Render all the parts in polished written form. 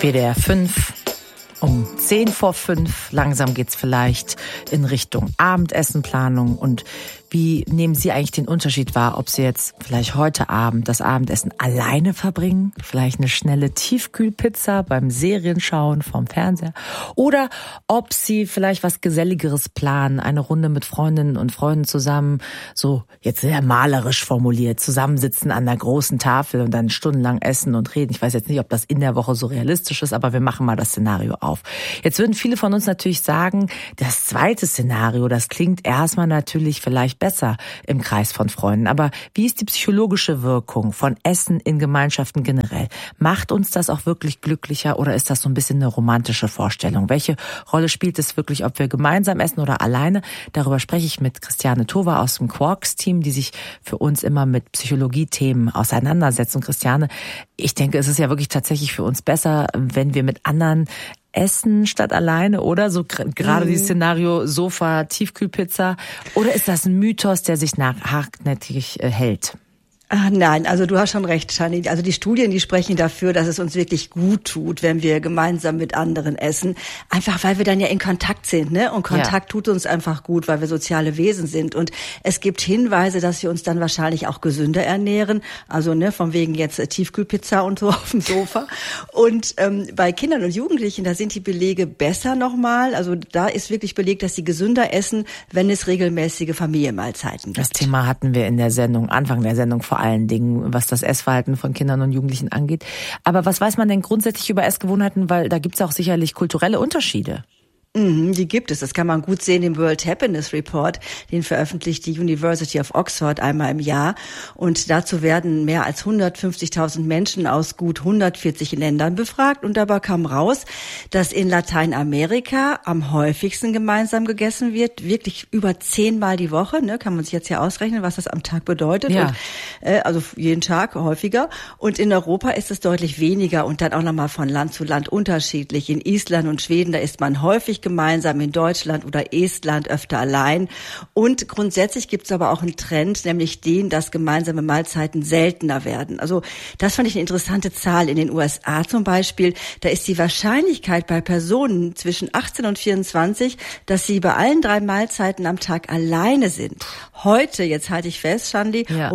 WDR 5 um 10 vor 5. Langsam geht's vielleicht in Richtung Abendessenplanung. Und wie nehmen Sie eigentlich den Unterschied wahr, ob Sie jetzt vielleicht heute Abend das Abendessen alleine verbringen, vielleicht eine schnelle Tiefkühlpizza beim Serienschauen vom Fernseher, oder ob Sie vielleicht was Geselligeres planen, eine Runde mit Freundinnen und Freunden zusammen, so jetzt sehr malerisch formuliert, zusammensitzen an der großen Tafel und dann stundenlang essen und reden. Ich weiß jetzt nicht, ob das in der Woche so realistisch ist, aber wir machen mal das Szenario auf. Jetzt würden viele von uns natürlich sagen, das zweite Szenario, das klingt erstmal natürlich vielleicht besser im Kreis von Freunden. Aber wie ist die psychologische Wirkung von Essen in Gemeinschaften generell? Macht uns das auch wirklich glücklicher oder ist das so ein bisschen eine romantische Vorstellung? Welche Rolle spielt es wirklich, ob wir gemeinsam essen oder alleine? Darüber spreche ich mit Christiane Towa aus dem Quarks-Team, die sich für uns immer mit Psychologie-Themen auseinandersetzt. Und Christiane, ich denke, es ist ja wirklich tatsächlich für uns besser, wenn wir mit anderen essen statt alleine, oder? So gerade dieses Szenario Sofa, Tiefkühlpizza. Oder ist das ein Mythos, der sich hartnäckig hält? Nein, also du hast schon recht, Shani. Also die Studien, die sprechen dafür, dass es uns wirklich gut tut, wenn wir gemeinsam mit anderen essen. Einfach, weil wir dann ja in Kontakt sind, ne? Und Kontakt tut uns einfach gut, weil wir soziale Wesen sind. Und es gibt Hinweise, dass wir uns dann wahrscheinlich auch gesünder ernähren. Also, ne, von wegen jetzt Tiefkühlpizza und so auf dem Sofa. Und bei Kindern und Jugendlichen, da sind die Belege besser nochmal. Also da ist wirklich belegt, dass sie gesünder essen, wenn es regelmäßige Familienmahlzeiten gibt. Das Thema hatten wir in der Sendung, Anfang der Sendung vor allen Dingen, was das Essverhalten von Kindern und Jugendlichen angeht. Aber was weiß man denn grundsätzlich über Essgewohnheiten? Weil da gibt es auch sicherlich kulturelle Unterschiede. Die gibt es. Das kann man gut sehen im World Happiness Report. Den veröffentlicht die University of Oxford einmal im Jahr. Und dazu werden mehr als 150.000 Menschen aus gut 140 Ländern befragt. Und dabei kam raus, dass in Lateinamerika am häufigsten gemeinsam gegessen wird. Wirklich über 10-mal die Woche. Ne? Kann man sich jetzt ja ausrechnen, was das am Tag bedeutet. Ja. Und, also jeden Tag häufiger. Und in Europa ist es deutlich weniger und dann auch nochmal von Land zu Land unterschiedlich. In Island und Schweden, da isst man häufig gemeinsam, in Deutschland oder Estland öfter allein. Und grundsätzlich gibt es aber auch einen Trend, nämlich den, dass gemeinsame Mahlzeiten seltener werden. Also das fand ich eine interessante Zahl. In den USA zum Beispiel, da ist die Wahrscheinlichkeit bei Personen zwischen 18 und 24, dass sie bei allen 3 Mahlzeiten am Tag alleine sind. Heute, jetzt halte ich fest, Shandi, um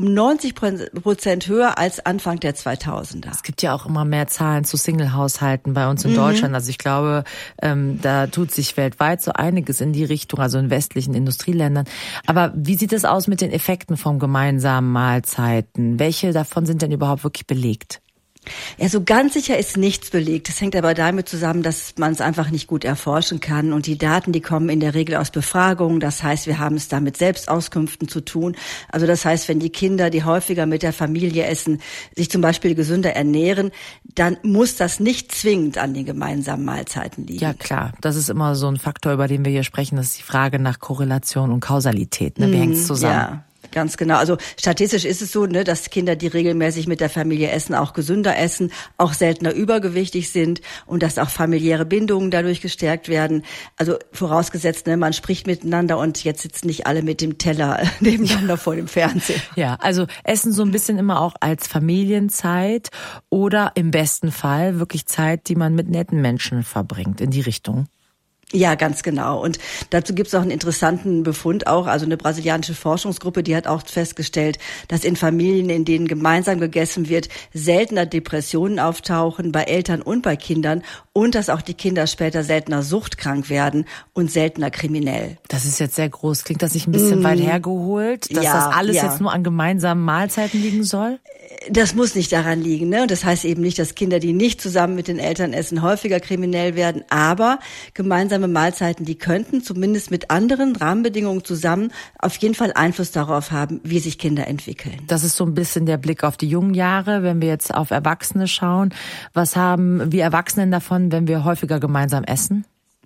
90% höher als Anfang der 2000er. Es gibt ja auch immer mehr Zahlen zu Single-Haushalten bei uns in Deutschland. Also ich glaube, da tut sich weltweit so einiges in die Richtung, also in westlichen Industrieländern. Aber wie sieht es aus mit den Effekten von gemeinsamen Mahlzeiten? Welche davon sind denn überhaupt wirklich belegt? Ja, so ganz sicher ist nichts belegt. Das hängt aber damit zusammen, dass man es einfach nicht gut erforschen kann. Und die Daten, die kommen in der Regel aus Befragungen. Das heißt, wir haben es da mit Selbstauskünften zu tun. Also das heißt, wenn die Kinder, die häufiger mit der Familie essen, sich zum Beispiel gesünder ernähren, dann muss das nicht zwingend an den gemeinsamen Mahlzeiten liegen. Ja, klar. Das ist immer so ein Faktor, über den wir hier sprechen. Das ist die Frage nach Korrelation und Kausalität. Ne? Wie hängt es zusammen? Ja. Ganz genau. Also statistisch ist es so, ne, dass Kinder, die regelmäßig mit der Familie essen, auch gesünder essen, auch seltener übergewichtig sind und dass auch familiäre Bindungen dadurch gestärkt werden. Also vorausgesetzt, ne, man spricht miteinander und jetzt sitzen nicht alle mit dem Teller nebeneinander vor dem Fernseher. Ja, also Essen so ein bisschen immer auch als Familienzeit oder im besten Fall wirklich Zeit, die man mit netten Menschen verbringt, in die Richtung. Ja, ganz genau. Und dazu gibt's auch einen interessanten Befund auch. Also eine brasilianische Forschungsgruppe, die hat auch festgestellt, dass in Familien, in denen gemeinsam gegessen wird, seltener Depressionen auftauchen, bei Eltern und bei Kindern. Und dass auch die Kinder später seltener suchtkrank werden und seltener kriminell. Das ist jetzt sehr groß. Klingt das nicht ein bisschen weit hergeholt, dass das alles jetzt nur an gemeinsamen Mahlzeiten liegen soll? Das muss nicht daran liegen, ne? Und das heißt eben nicht, dass Kinder, die nicht zusammen mit den Eltern essen, häufiger kriminell werden. Aber gemeinsame Mahlzeiten, die könnten zumindest mit anderen Rahmenbedingungen zusammen auf jeden Fall Einfluss darauf haben, wie sich Kinder entwickeln. Das ist so ein bisschen der Blick auf die jungen Jahre. Wenn wir jetzt auf Erwachsene schauen, was haben wir Erwachsenen davon, wenn wir häufiger gemeinsam essen?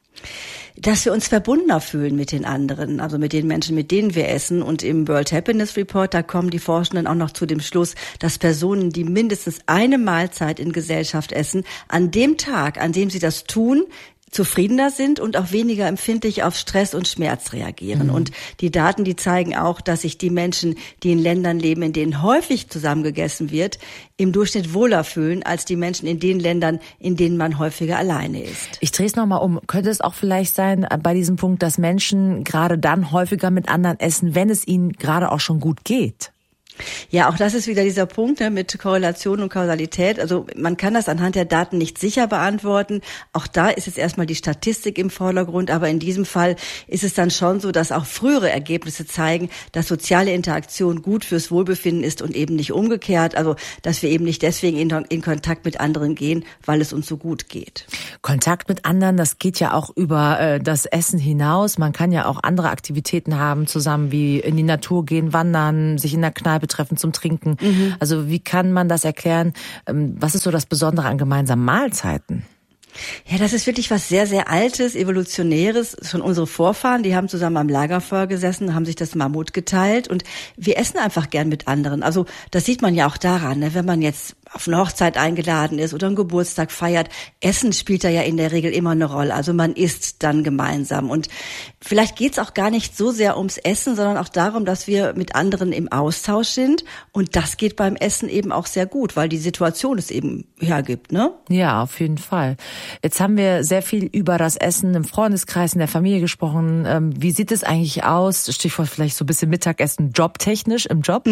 Dass wir uns verbundener fühlen mit den anderen, also mit den Menschen, mit denen wir essen. Und im World Happiness Report, da kommen die Forschenden auch noch zu dem Schluss, dass Personen, die mindestens eine Mahlzeit in Gesellschaft essen, an dem Tag, an dem sie das tun, zufriedener sind und auch weniger empfindlich auf Stress und Schmerz reagieren. Und die Daten, die zeigen auch, dass sich die Menschen, die in Ländern leben, in denen häufig zusammen gegessen wird, im Durchschnitt wohler fühlen als die Menschen in den Ländern, in denen man häufiger alleine ist. Ich drehe es nochmal um. Könnte es auch vielleicht sein bei diesem Punkt, dass Menschen gerade dann häufiger mit anderen essen, wenn es ihnen gerade auch schon gut geht? Ja, auch das ist wieder dieser Punkt mit Korrelation und Kausalität. Also man kann das anhand der Daten nicht sicher beantworten. Auch da ist jetzt erstmal die Statistik im Vordergrund. Aber in diesem Fall ist es dann schon so, dass auch frühere Ergebnisse zeigen, dass soziale Interaktion gut fürs Wohlbefinden ist und eben nicht umgekehrt. Also dass wir eben nicht deswegen in Kontakt mit anderen gehen, weil es uns so gut geht. Kontakt mit anderen, das geht ja auch über das Essen hinaus. Man kann ja auch andere Aktivitäten haben, zusammen wie in die Natur gehen, wandern, sich in der Kneipe treffen zum Trinken. Also wie kann man das erklären? Was ist so das Besondere an gemeinsamen Mahlzeiten? Ja, das ist wirklich was sehr, sehr Altes, Evolutionäres. Schon unsere Vorfahren, die haben zusammen am Lagerfeuer gesessen, haben sich das Mammut geteilt und wir essen einfach gern mit anderen. Also das sieht man ja auch daran, wenn man jetzt auf eine Hochzeit eingeladen ist oder einen Geburtstag feiert. Essen spielt da ja in der Regel immer eine Rolle. Also man isst dann gemeinsam. Und vielleicht geht's auch gar nicht so sehr ums Essen, sondern auch darum, dass wir mit anderen im Austausch sind. Und das geht beim Essen eben auch sehr gut, weil die Situation es eben hergibt, ne? Ja, auf jeden Fall. Jetzt haben wir sehr viel über das Essen im Freundeskreis, in der Familie gesprochen. Wie sieht es eigentlich aus? Stichwort vielleicht so ein bisschen Mittagessen, jobtechnisch im Job?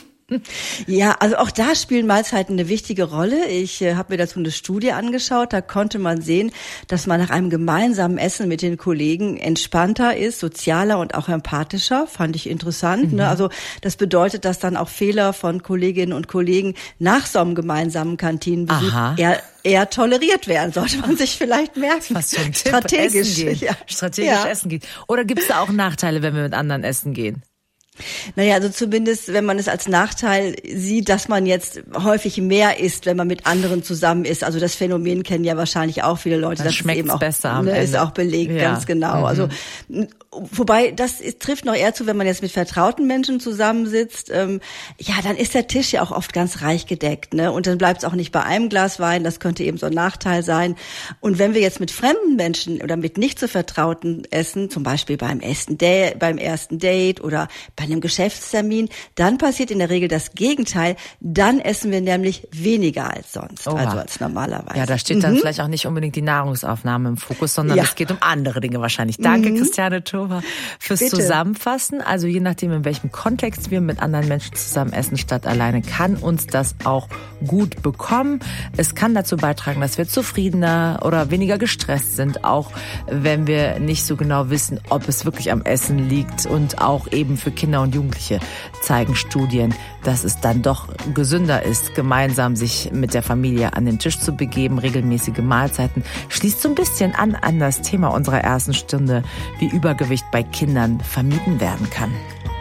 Ja, also auch da spielen Mahlzeiten eine wichtige Rolle. Ich habe mir dazu eine Studie angeschaut. Da konnte man sehen, dass man nach einem gemeinsamen Essen mit den Kollegen entspannter ist, sozialer und auch empathischer. Fand ich interessant. Ne? Also das bedeutet, dass dann auch Fehler von Kolleginnen und Kollegen nach so einem gemeinsamen Kantinenbesuch eher toleriert werden, sollte man sich vielleicht merken. Was für ein Tipp, strategisch essen gehen. Ja. Strategisch essen gehen. Oder gibt es da auch Nachteile, wenn wir mit anderen essen gehen? Naja, also zumindest, wenn man es als Nachteil sieht, dass man jetzt häufig mehr isst, wenn man mit anderen zusammen ist. Also das Phänomen kennen ja wahrscheinlich auch viele Leute. Das schmeckt eben auch besser am Ende. Ist auch belegt, ganz genau. Also wobei, das trifft noch eher zu, wenn man jetzt mit vertrauten Menschen zusammensitzt. Dann ist der Tisch ja auch oft ganz reich gedeckt, ne? Und dann bleibt es auch nicht bei einem Glas Wein. Das könnte eben so ein Nachteil sein. Und wenn wir jetzt mit fremden Menschen oder mit nicht so Vertrauten essen, zum Beispiel beim ersten Date oder bei einem Geschäftstermin, dann passiert in der Regel das Gegenteil. Dann essen wir nämlich weniger als sonst, also als normalerweise. Ja, da steht dann vielleicht auch nicht unbedingt die Nahrungsaufnahme im Fokus, sondern es geht um andere Dinge wahrscheinlich. Danke, Christiane Thoma, fürs Zusammenfassen. Also je nachdem, in welchem Kontext wir mit anderen Menschen zusammen essen statt alleine, kann uns das auch gut bekommen. Es kann dazu beitragen, dass wir zufriedener oder weniger gestresst sind, auch wenn wir nicht so genau wissen, ob es wirklich am Essen liegt. Und auch eben für Kinder und Jugendliche zeigen Studien, dass es dann doch gesünder ist, gemeinsam sich mit der Familie an den Tisch zu begeben. Regelmäßige Mahlzeiten schließt so ein bisschen an das Thema unserer ersten Stunde, wie Übergewicht bei Kindern vermieden werden kann.